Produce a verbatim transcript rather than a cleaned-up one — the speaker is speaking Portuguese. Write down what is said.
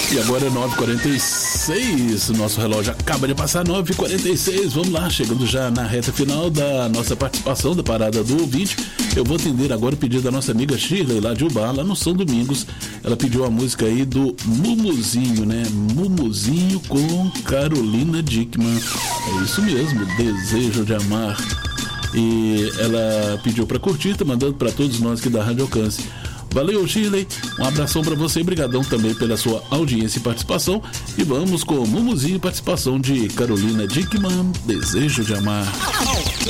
E agora é nove e quarenta e seis, nosso relógio acaba de passar nove e quarenta e seis. Vamos lá, chegando já na reta final da nossa participação da Parada do Ouvinte. Eu vou atender agora o pedido da nossa amiga Shirley, lá de Ubá, lá no São Domingos. Ela pediu a música aí do Mumuzinho, né? Mumuzinho com Carolina Dickmann. É isso mesmo, Desejo de Amar. E ela pediu para curtir, tá mandando para todos nós aqui da Rádio Alcance. Valeu, Shirley, um abração para você e brigadão também pela sua audiência e participação. E vamos com o Mumuzinho, participação de Carolina Dickmann, Desejo de Amar.